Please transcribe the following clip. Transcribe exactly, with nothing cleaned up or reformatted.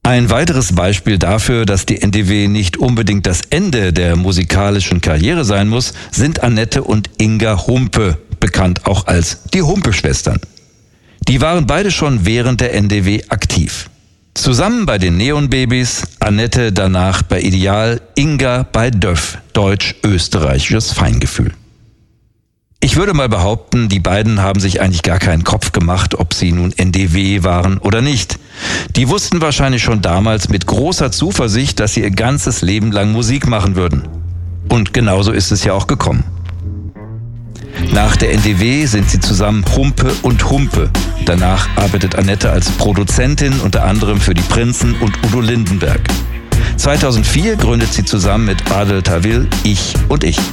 Ein weiteres Beispiel dafür, dass die N D W nicht unbedingt das Ende der musikalischen Karriere sein muss, sind Annette und Inga Humpe, bekannt auch als die Humpe-Schwestern. Die waren beide schon während der N D W aktiv. Zusammen bei den Neon-Babys, Annette danach bei Ideal, Inga bei Döff, deutsch-österreichisches Feingefühl. Ich würde mal behaupten, die beiden haben sich eigentlich gar keinen Kopf gemacht, ob sie nun N D W waren oder nicht. Die wussten wahrscheinlich schon damals mit großer Zuversicht, dass sie ihr ganzes Leben lang Musik machen würden. Und genauso ist es ja auch gekommen. Nach der N D W sind sie zusammen Humpe und Humpe. Danach arbeitet Annette als Produzentin unter anderem für die Prinzen und Udo Lindenberg. zweitausendvier gründet sie zusammen mit Adel Tawil Ich und Ich.